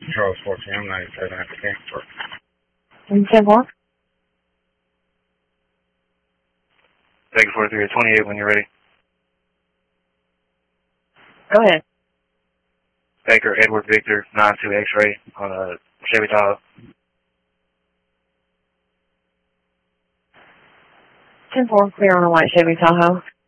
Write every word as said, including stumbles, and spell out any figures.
Charles fourteen, I'm ninety-seven after Kingsburg. ten four? Baker forty-three at twenty-eight when you're ready. Go ahead. Baker Edward Victor nine two X-ray on a Chevy Tahoe. ten four, clear on a white Chevy Tahoe.